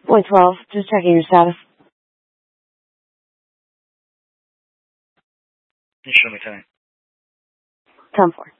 Point 12, just checking your status. You show me time. 10-4.